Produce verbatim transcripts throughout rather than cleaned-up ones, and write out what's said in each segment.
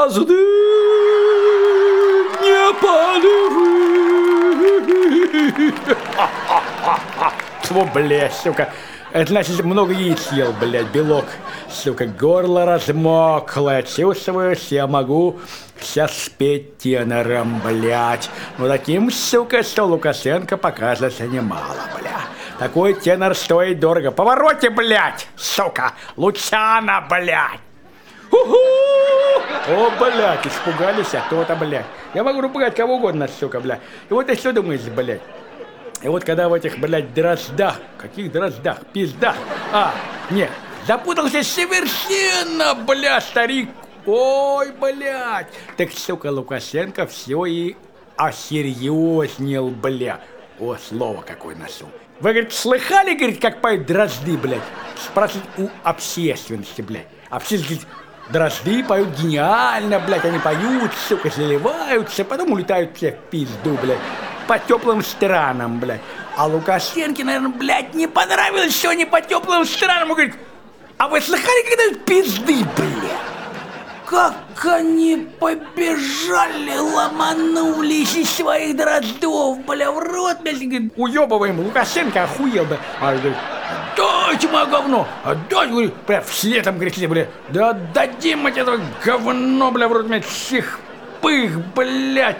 Звезды не падают. Тьфу, блядь, сука. Это значит, много яиц съел, блядь, белок. Сука, горло размокло. Чувствуешь, я могу сейчас спеть тенором, блядь. Ну, таким, сука, что Лукашенко покажется немало, бля. Такой тенор стоит дорого. Повороте, блядь, сука. Лучана, блядь. У-ху! О, блядь, испугались, а то-то, блядь. Я могу ругать кого угодно, сука, блядь. И вот ты что думаешь, блядь? И вот когда в этих, блядь, дроздах, каких дроздах, пиздах, а, нет, запутался совершенно, блядь, старик, ой, блядь. Так, сука, Лукашенко все и осерьезнел, блядь. О, слово какое ношу. Вы, говорит, слыхали, говорит, как поют дрозды, блядь? Спрашивают у общественности, блядь. Общественность, дрозды поют гениально, блядь, они поют, сука, заливаются, потом улетают все в пизду, блядь. По теплым странам, блядь. А Лукашенко, наверное, блядь, не понравилось, что они по теплым странам. Он говорит, а вы слыхали, когда пизды, блядь? Как они побежали, ломанулись из своих дроздов, бля, в рот, блядь. Говорит, уебываем, Лукашенко охуел, бля. А говорит, дайте мое говно, отдай, говорит, бля, вслед там, говорит, бля, да отдадим от этого говно, бля, в рот, блядь, всех пых, блядь.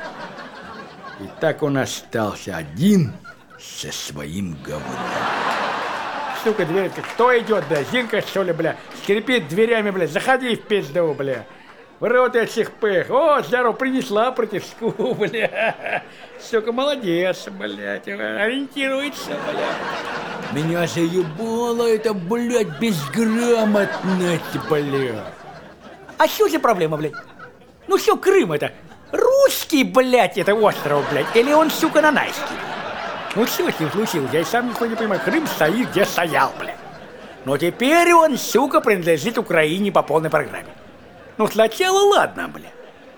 И так он остался один со своим говном. Сука, дверь, кто идет, бля, Зинка, что ли, бля, скрипит дверями, бля, заходи в пизду, бля. В рот этих пых. О, здорово, принесла противску, бля. Сука, молодец, блядь, ориентируется, блядь. Меня заебало это, блядь, безграмотность, блядь. А что за проблема, блядь? Ну что, Крым это? Русский, блядь, это остров, блядь, или он, сука, нанайский? Ну что с ним случилось? Я и сам нихуя не понимаю. Крым стоит, где стоял, блядь. Но теперь он, сука, принадлежит Украине по полной программе. Ну сначала ладно, блядь.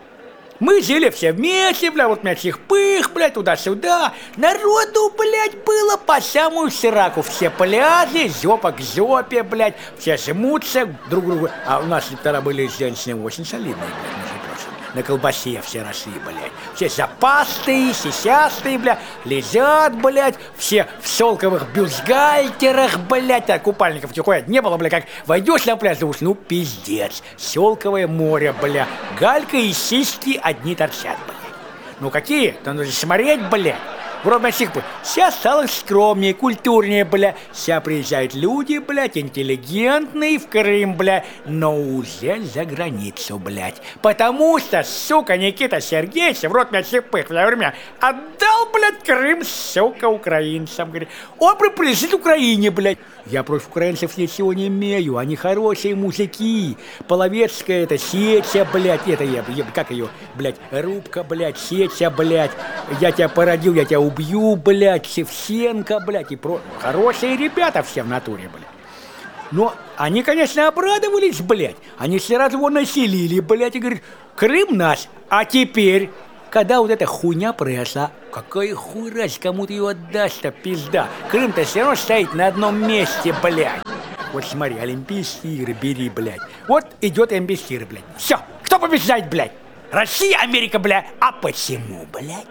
Мы жили все вместе, блядь, вот мячих пых, блядь, туда-сюда. Народу, блядь, было по самую сраку. Все пляжи, жопа к жопе, блядь. Все жмутся друг к другу. А у нас тогда были женщины очень солидные, блядь, между прочим. На колбасе все росли, блядь. Все запастые, сисястые, блядь. Лежат, блядь. Все в шелковых бюстгальтерах, блядь. А купальников тихоя не было, блядь. Как войдешь на пляж, думаешь, ну пиздец. Шелковое море, блядь. Галька и сиськи одни торчат, блядь. Ну какие? То нужно смотреть, блядь. Вроде всех, сейчас стало скромнее, культурнее, бля. Сейчас приезжают люди, блядь, интеллигентные в Крым, бля, но уже за границу, блядь. Потому что, сука, Никита Сергеевич, в рот всех пых, бля, время отдал, блядь, Крым, сука, украинцам, говорит. Он принадлежит Украине, блядь. Я против украинцев ничего не имею, они хорошие мужики. Половецкая это Сеча, блядь, это я, я как ее, блядь, Рубка, блядь, Сеча, блядь. Я тебя породил, я тебя убью, блядь, Шевченко, блядь, и про... Хорошие ребята все в натуре, блядь. Но они, конечно, обрадовались, блядь. Они сразу его населили, блядь, и говорят, Крым наш, а теперь... Когда вот эта хуйня произошла, какая хуй раз, кому ты ее отдашь-то, пизда. Крым-то все равно стоит на одном месте, блядь. Вот смотри, Олимпийские игры бери, блядь. Вот идет Олимпийские игры, блядь. Все, кто побеждает, блядь? Россия, Америка, блядь. А почему, блядь?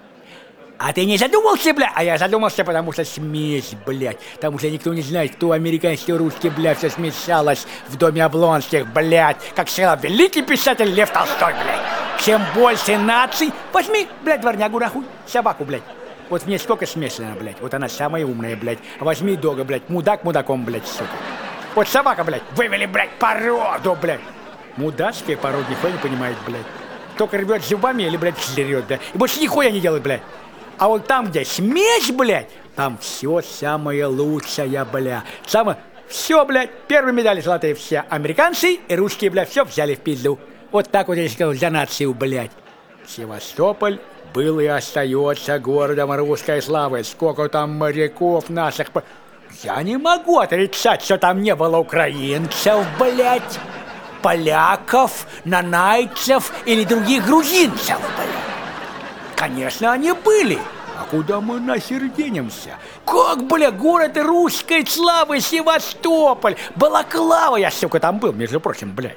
А ты не задумался, блядь? А я задумался, потому что смесь, блядь. Потому что никто не знает, кто американский, кто русский, блядь. Все смешалось в доме Облонских, блядь. Как сказал великий писатель Лев Толстой, блядь. Чем больше наций... Возьми, блядь, дворнягу, нахуй, собаку, блядь. Вот мне сколько смешано, блядь. Вот она самая умная, блядь. Возьми дога, блядь. Мудак мудаком, блядь, сука. Вот собака, блядь. Вывели, блядь, породу, блядь. Мудацкие породы нихуя не понимает, блядь. Только рвет зубами или, блядь, жрет, да. И больше нихуя не делает, блядь. А вот там, где смесь, блядь, там все самое лучшее, блядь. Самое... Все, блядь, первые медали золотые все американцы и русские, блядь, все взяли в пизду. Вот так вот я сказал, за нацию, блядь. Севастополь был и остается городом русской славы. Сколько там моряков наших... Я не могу отрицать, что там не было украинцев, блядь, поляков, нанайцев или других грузинцев, блядь. Конечно, они были. А куда мы нахер денемся? Как, бля, город русской славы Севастополь. Балаклава, я, сука, там был, между прочим, блядь.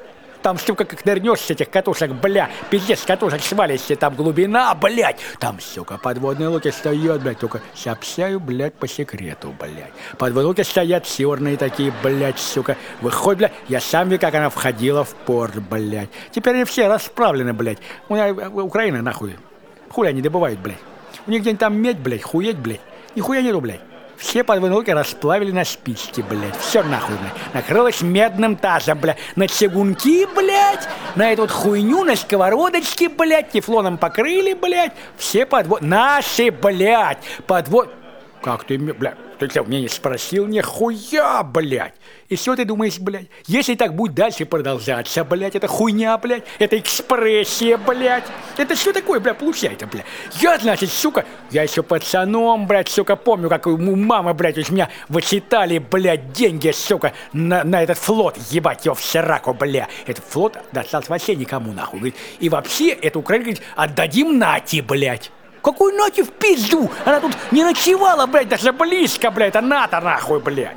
там, сука, как нырнешь с этих катушек, бля, пиздец, с катушек свалишься, там глубина, блядь, там, сука, подводные лодки стоят, блядь, только сообщаю, блядь, по секрету, блядь. Подводные лодки стоят черные такие, блядь, сука, выходит, блядь, я сам видел, как она входила в порт, блядь. Теперь они все расправлены, блядь. У меня Украина, нахуй, хули они добывают, блядь. У них где-нибудь там медь, блядь, хуеть, блядь, нихуя нету, блядь. Все подводные лодки расплавили на спички, блядь. Все нахуй, блядь. Накрылось медным тазом, блядь. На чугунки, блядь. На эту вот хуйню, на сковородочки, блядь. Тефлоном покрыли, блядь. Все подвод... Наши, блядь. Подвод... Как ты, блядь? Ты что, меня не спросил? Нихуя, блядь. И что ты думаешь, блядь? Если так будет дальше продолжаться, блядь, это хуйня, блядь, это экспрессия, блядь. Это что такое, блядь, получается, блядь? Я, значит, сука, я еще пацаном, блядь, сука, помню, как у мамы, блядь, из меня вычитали, блядь, деньги, сука, на, на этот флот, ебать его в сраку, блядь. Этот флот достался вообще никому, нахуй. Говорит, и вообще, эту Украину, говорит, отдадим Нате, блядь. Какой Нате в пизду? Она тут не ночевала, блядь, даже близко, блядь, а НАТО, нахуй, блядь.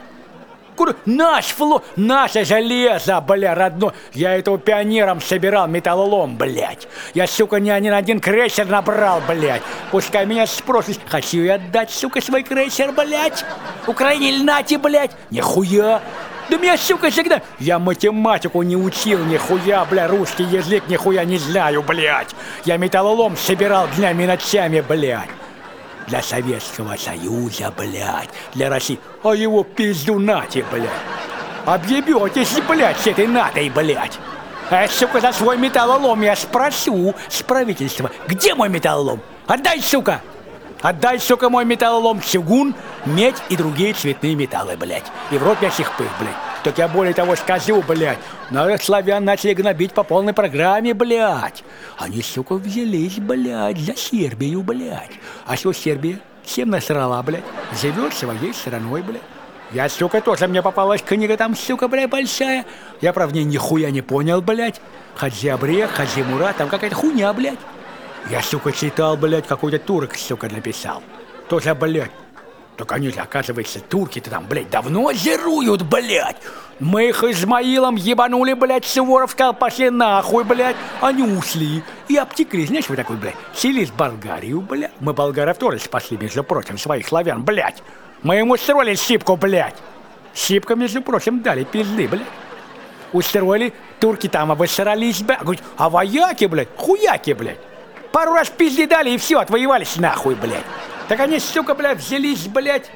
Наш флот, наше железо, бля, родной. Я этого пионером собирал, металлолом, блядь. Я, сука, не один один крейсер набрал, блядь. Пускай меня спросят, хочу я отдать, сука, свой крейсер, блядь. Украине или Нате, блядь? Нихуя. Да меня, сука, всегда... Я математику не учил, нихуя, бля, русский язык нихуя не знаю, блядь. Я металлолом собирал днями и ночами, блядь. Для Советского Союза, блядь, для России. А его пизду Нате, блядь. Объебетесь, блядь, с этой Натой, блядь. А, сука, за свой металлолом я спрошу с правительства, где мой металлолом? Отдай, сука! Отдай, сука, мой металлолом, чугун, медь и другие цветные металлы, блядь. И в рот мне всех пых, блядь. Так я более того скажу, блядь. Но славян начали гнобить по полной программе, блядь. Они, сука, взялись, блядь, за Сербию, блядь. А что Сербия? Всем насрала, блядь. Живет своей страной, блядь. Я, сука, тоже, мне попалась книга там, сука, блядь, большая. Я, правда, в ней нихуя не понял, блядь. Хаджи Абрех, Хаджи Мурат, там какая-то хуйня, блядь. Я, сука, читал, блядь, какой-то турок, сука, написал. Тоже, блядь. Так они же, оказывается, турки-то там, блядь, давно зируют, блядь. Мы их Измаилом ебанули, блядь, Суворов сказал, пошли нахуй, блядь. Они ушли и обтекли, знаешь, вот такой, блядь, селись в Болгарию, блядь. Мы болгаров тоже спасли, между прочим, своих славян, блядь. Мы ему устроили щипку, блядь. Щипка, между прочим, дали пизды, блядь. Устроили, турки там обосрались, блядь. Говорят, а вояки, блядь, хуяки, блядь. Пару раз пизды дали и все, отвоевались нахуй, блядь. Так они, сука, блядь, взялись, блядь,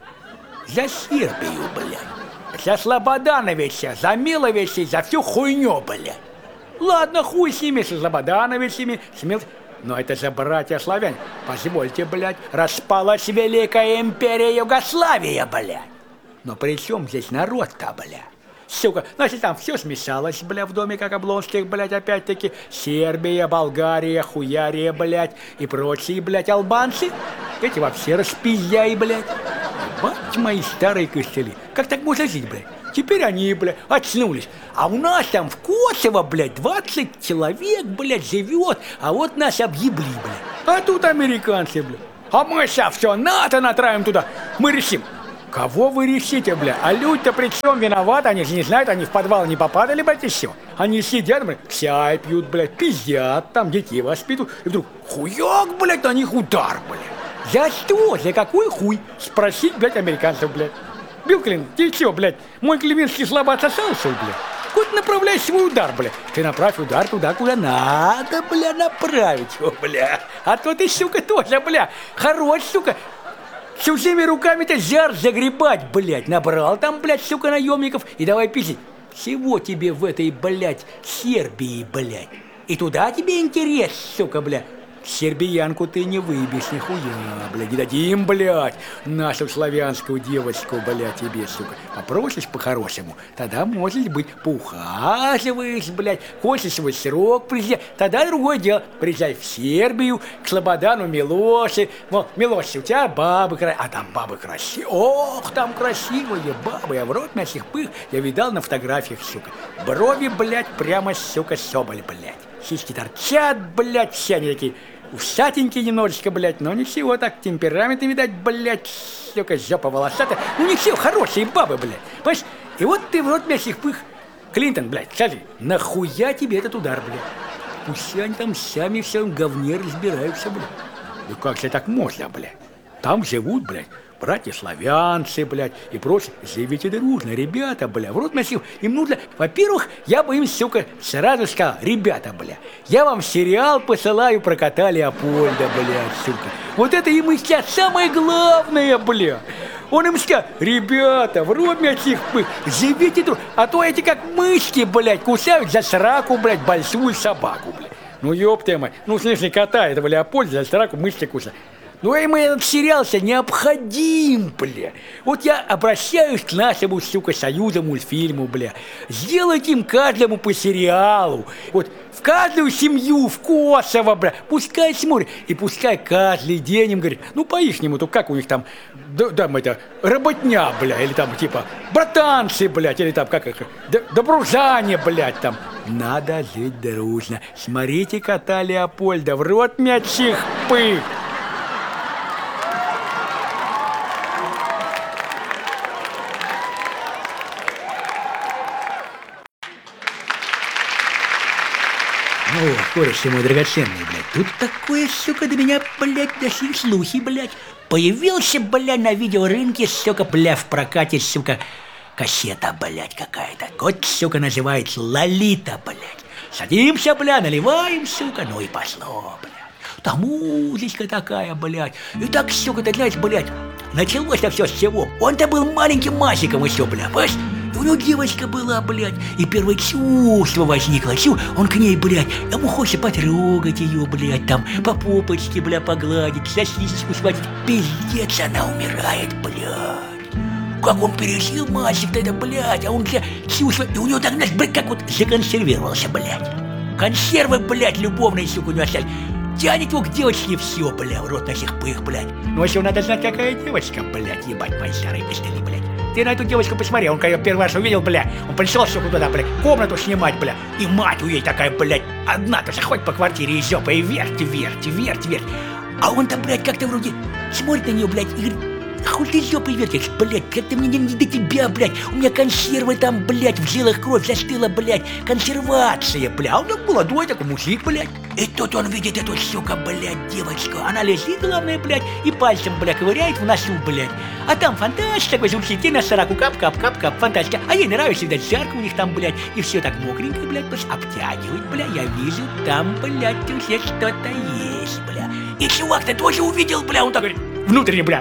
за Сербию, блядь. За Слободановича, за Миловича, за всю хуйню, блядь. Ладно, хуй с ними, со Слободановичами, с Мил... Но это же братья славяне. Позвольте, блядь, распалась Великая империя Югославия, блядь. Но при чем здесь народ-то, блядь? Сука, значит, там все смешалось, бля, в доме, как Облонских, блядь, опять-таки. Сербия, Болгария, Хуярия, блядь, и прочие, блядь, албанцы. Эти вообще распизяи, блядь. Бать мои старые костыли. Как так можно жить, блядь? Теперь они, блядь, очнулись. А у нас там в Косово, блядь, двадцать человек, блядь, живет. А вот нас объебли, блядь. А тут американцы, блядь. А мы сейчас все НАТО натравим туда. Мы решим. Кого вы решите, бля? А люди-то при чем виноваты? Они же не знают, они в подвал не попадали, блядь, и все. Они сидят, блядь, чай пьют, блядь, пиздят, там детей воспитывают. И вдруг хуяк, блядь, на них удар, блядь. За что? За какой хуй? Спросить, блядь, американцев, блядь. Билл Клинтон, ты че, блядь, мой клевинский слабо отсосал, что ли, блядь? Куда ты направляешь свой удар, блядь? Ты направь удар туда, куда надо, бля, направить его, бля. А то ты, сука, тоже, бля, хорош, сука. Чужими руками-то жар загребать, блядь, набрал там, блядь, сука, наемников и давай пиздить. Всего тебе в этой, блядь, Сербии, блядь. И туда тебе интерес, сука, блядь. Сербиянку ты не выбьешь, нихуя, блядь, не дадим, блядь, нашу славянскую девочку, блядь, тебе, сука. Попросишь по-хорошему, тогда, может быть, поухаживаешь, блядь, хочешь свой срок приезжать, тогда другое дело. Приезжай в Сербию, к Слободану Милоше, мол, Милош, у тебя бабы красивые, а там бабы красивые, ох, там красивые бабы, я в рот мясих пых, я видал на фотографиях, сука. Брови, блядь, прямо, сука, соболь, блядь. Сиськи торчат, блядь, все они такие усатенькие немножечко, блядь, но ничего, так темпераменты, видать, блядь, сука, жопа волосатая. Ну ничего, хорошие бабы, блядь, понимаешь? И вот ты в рот мясих пых Клинтон, блядь, скажи, нахуя тебе этот удар, блядь? Пусть они там сами в своем говне разбираются, блядь. Ну как же так можно, блядь? Там живут, блядь, братья-славянцы, блядь, и прочее. Живите дружно, ребята, блядь. В рот носил. Им нужно, во-первых, я бы им, сука, сразу сказал, ребята, блядь, я вам сериал посылаю про кота Леопольда, блядь, сука. Вот это им сейчас самое главное, блядь. Он им сказал, ребята, в рот мясих пых, живите дружно. А то эти как мышки, блядь, кусают за сраку, блядь, большую собаку, блядь. Ну ёпта мать, ну в смысле кота этого Леопольда за сраку мышки кусают. Ну, им этот сериал-то необходим, бля. Вот я обращаюсь к нашему, сука, союзу мультфильму, бля. Сделайте им каждому по сериалу. Вот в каждую семью, в Косово, бля. Пускай смотрят. И пускай каждый день им говорит, ну, по-ихнему, то как у них там, да, там это, работня, бля, или там, типа, братанцы, блядь, или там, как их, добружане, блядь, там. Надо жить дружно. Смотрите кота Леопольда, в рот мячих пых. О, кореш мой драгоценный, блядь, тут такое, сука, до меня, блядь, дошли слухи, блядь. Появился, блядь, на видеорынке, сука, бля, в прокате, сука, кассета, блядь, какая-то. Вот, сука, называется «Лолита», блядь. Садимся, бля, наливаем, сука, ну и пошло, блядь. Там музычка такая, блядь. И так, сука, ты знаешь, блядь, началось-то все с чего. Он-то был маленьким мальчиком еще, бля, понимаешь? У него девочка была, блядь, и первое чувство возникло. Чу, он к ней, блядь, ему хочется потрогать ее, блядь, там, по попочке, бля, погладить, сосисочку схватить. Пиздец, она умирает, блядь. Как он пережил мальчик-то это, блядь, а он, бля, чувство, и у него так, знаешь, блядь, как вот законсервировался, блядь. Консервы, блядь, любовные, сука, у него остались. Тянет его к девочке, все, бля, в рот на сих пых, блядь. Ну, еще надо знать, какая девочка, блядь, ебать мои старые костыли, блядь. Ты на эту девочку посмотри, он когда ее первый раз увидел, бля, он пришел все туда, бля, комнату снимать, бля, и мать у ей такая, блядь, одна-то же ходит по квартире и жопа, и верть, верть, верть, верть. А он-то, блядь, как-то вроде смотрит на нее, блядь, и говорит, хуй ты жопой вертишь, блядь, как-то мне не до тебя, блядь, у меня консервы там, блядь, в жилах кровь застыла, блядь, консервация, бля, а он так молодой, такой мужик, блядь. И тут он видит эту, сука, блядь, девочку, она лежит, главное, блядь, и пальцем, блядь, ковыряет в носу, блядь. А там фантастика такой звучит, и на сороку кап-кап-кап-кап, фантастика. А ей нравится, видать, жарко у них там, блядь, и все так мокренько, блядь, то есть обтягивает, бля, я вижу, там, блядь, уже что-то есть, бля. И чувак-то тоже увидел, бля, он так говорит, внутренне, бля,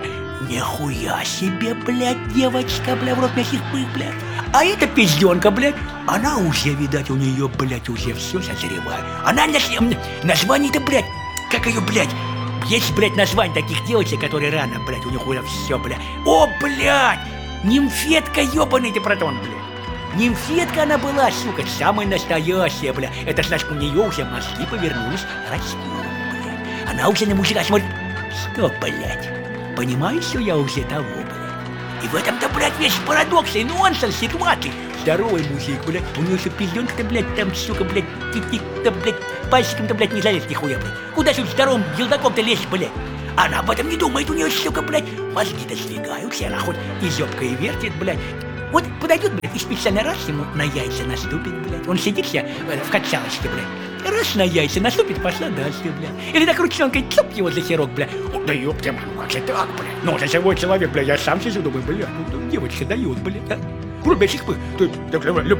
нихуя себе, блядь, девочка, бля, в рот мясих пых, блядь. А эта пизденка, блядь, она уже, видать, у нее, блядь, уже все созревает. Она на... название-то, блядь, как ее, блядь, есть, блядь, название таких девочек, которые рано, блядь, у них уже все, блядь. О, блядь, нимфетка, ебаный ты протон, блядь. Нимфетка она была, сука, самая настоящая, блядь. Это значит, у нее уже мозги повернулись растут, блядь. Она уже на мужика смотрит, что, блядь, понимаешь, что я уже того, блядь. И в этом-то, блядь, весь парадокс и нонсенс ситуации. Здоровый мужик, блядь, у него еще пизденка-то, блядь, там, сука, блядь, тик-тик-то, блядь, пальчиком-то, блядь, не залезть нихуя, блядь. Куда же здоровым елдаком-то лезть, блядь? Она об этом не думает, у нее, сука, блядь, мозги-то сдвигаются, она хоть и зёбкой и вертит, блядь. Вот подойдет, блядь, и специально раз ему на яйца наступит, блядь. Он сидит себе в качалочке, блядь. Раз на яйца наступит, пошла дальше, блядь. Или так ручонкой цоп его за херок, блядь. Да ёпта, ну как же так, блядь? Ну, за живой человек, блядь, я сам сижу, думаю, блядь, ну девочка дает, блядь, а? Кроме сих пых, ты, так, любовь,